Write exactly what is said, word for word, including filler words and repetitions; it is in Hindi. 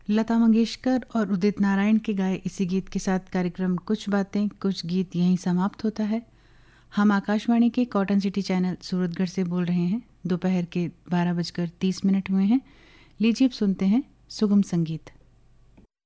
लता मंगेशकर और उदित नारायण के गाए इसी गीत के साथ कार्यक्रम कुछ बातें कुछ गीत यहीं समाप्त होता है। हम आकाशवाणी के कॉटन सिटी चैनल सूरतगढ़ से बोल रहे हैं। दोपहर के बारह बजकर तीस मिनट हुए हैं। लीजिए अब सुनते हैं सुगम संगीत।